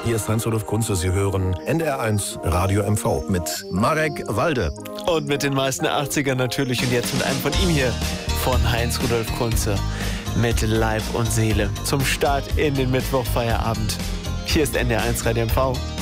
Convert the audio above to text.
Hier ist Heinz-Rudolf Kunze. Sie hören NDR1 Radio MV mit Marek Walde. Und mit den meisten 80ern natürlich. Und jetzt mit einem von ihm hier, von Heinz-Rudolf Kunze. Mit Leib und Seele zum Start in den Mittwochfeierabend. Hier ist NDR1 Radio MV.